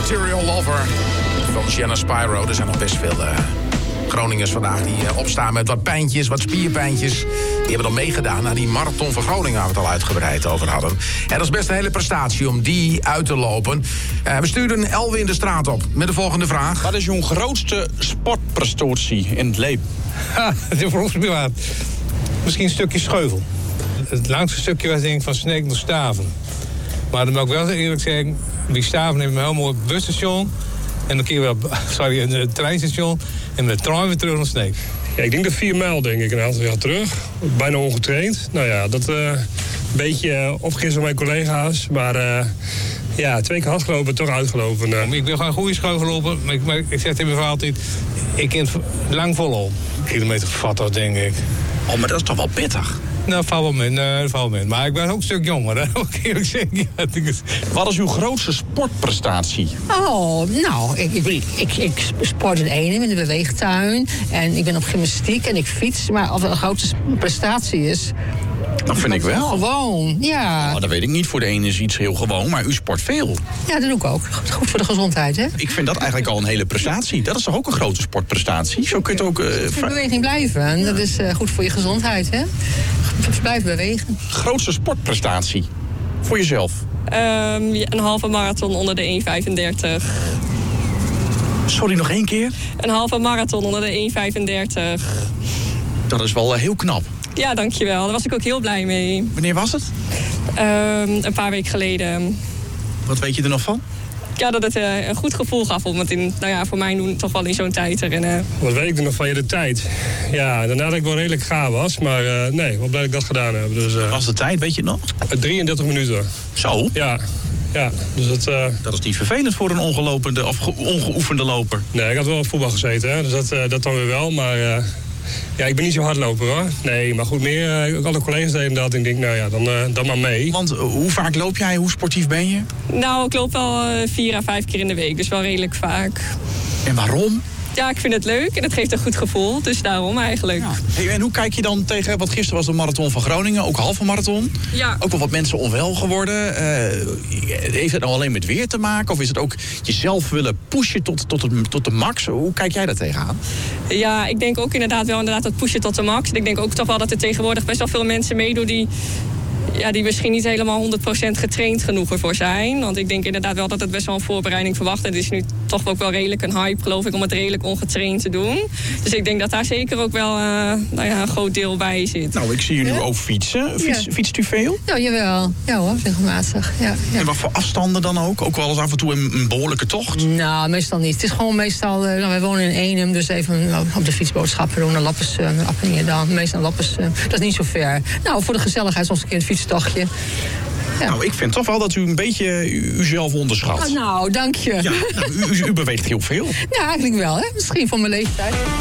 Material Lover van Gianna Spyro. Er zijn nog best veel Groningers vandaag die opstaan met wat pijntjes, wat spierpijntjes. Die hebben dan meegedaan aan die marathon van Groningen, waar we het al uitgebreid over hadden. En dat is best een hele prestatie om die uit te lopen. We stuurden Elwin de straat op met de volgende vraag. Wat is jouw grootste sportprestatie in het leven? Dat vroeg me wat. Misschien een stukje scheuvel. Het langste stukje was denk ik van Sneek naar Staven. Maar dan moet ik wel eerlijk zeggen, die Staven heeft me heel mooi op het busstation. En dan keer we op het treinstation. En met de trein weer terug naar Sneek. Ja, ik denk dat 4 mijl, denk ik, een aantal jaar terug. Bijna ongetraind. Nou ja, dat een beetje opgegist door mijn collega's. Maar 2 keer hard gelopen, toch uitgelopen. Ik wil gewoon een goede scheuvelloper. Maar ik zeg tegen mijn vrouw altijd, ik kan lang volop. Kilometer vatten, denk ik. Oh, maar dat is toch wel pittig? Nou, valt wel mee. Maar ik ben ook een stuk jonger, hè? Moet ik eerlijk zeggen. Wat is uw grootste sportprestatie? Oh, nou, ik sport in Eenum in de beweegtuin. En ik ben op gymnastiek en ik fiets. Maar of het een grote prestatie is... Dat vind ik wel. Gewoon, ja. Oh, dat weet ik niet. Voor de ene is iets heel gewoon, maar u sport veel. Ja, dat doe ik ook. Goed voor de gezondheid, hè? Ik vind dat eigenlijk al een hele prestatie. Dat is toch ook een grote sportprestatie? Zo kun je het ook... in beweging blijven. En dat is goed voor je gezondheid, hè? Blijf bewegen. Grootste sportprestatie? Voor jezelf? Een halve marathon onder de 1,35. Sorry, nog 1 keer? Een halve marathon onder de 1,35. Dat is wel heel knap. Ja, dankjewel. Daar was ik ook heel blij mee. Wanneer was het? Een paar weken geleden. Wat weet je er nog van? Ja, dat het een goed gevoel gaf om het voor mij doen toch wel in zo'n tijd te rennen. Wat weet ik er nog van je de tijd? Ja, daarna dat ik wel redelijk gaar was. Maar nee, wat blij dat ik dat gedaan heb. Dus, was de tijd, weet je het nog? 33 minuten. Zo? Ja, dus dat is niet vervelend voor een ongelopende of ongeoefende loper. Nee, ik had wel op voetbal gezeten, hè? Dus dat dan weer wel. Maar ik ben niet zo hardloper, hoor. Nee, maar goed, meer alle collega's deden dat. En ik denk, nou ja, dan maar mee. Want hoe vaak loop jij? Hoe sportief ben je? Nou, ik loop wel 4 à 5 keer in de week. Dus wel redelijk vaak. En waarom? Ja, ik vind het leuk en het geeft een goed gevoel. Dus daarom eigenlijk. Ja. Hey, en hoe kijk je dan tegen, wat gisteren was de marathon van Groningen, ook halve marathon. Ja. Ook wel wat mensen onwel geworden. Heeft het nou alleen met weer te maken? Of is het ook jezelf willen pushen tot de max? Hoe kijk jij daar tegenaan? Ja, ik denk ook inderdaad dat pushen tot de max. Ik denk ook toch wel dat er tegenwoordig best wel veel mensen meedoen die misschien niet helemaal 100% getraind genoeg ervoor zijn. Want ik denk inderdaad wel dat het best wel een voorbereiding verwacht. Het is nu toch ook wel redelijk een hype, geloof ik, om het redelijk ongetraind te doen. Dus ik denk dat daar zeker ook wel een groot deel bij zit. Nou, ik zie u nu ook fietsen. Fietst u veel? Ja, jawel. Ja hoor, regelmatig. Ja. En wat voor afstanden dan ook? Ook wel eens af en toe een behoorlijke tocht? Nou, meestal niet. Het is gewoon meestal... wij wonen in Eenum, dus even op de fietsboodschappen doen. Naar Lappers, naar Appingedam. Meestal Lappers. Dat is niet zo ver. Nou, voor de gezelligheid soms een keer een fietstochtje. Ja. Nou, ik vind toch wel dat u een beetje uzelf onderschat. Nou, dank je. Ja, u beweegt heel veel. Ja, eigenlijk wel, hè. Misschien voor mijn leeftijd.